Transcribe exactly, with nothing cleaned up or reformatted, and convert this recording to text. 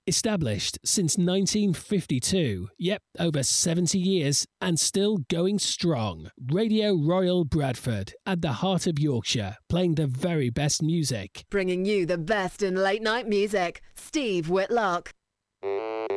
Established since nineteen fifty-two. Yep, over seventy years and still going strong. Radio Royal Bradford, at the heart of Yorkshire, playing the very best music. Bringing you the best in late night music. Steve Whitlock.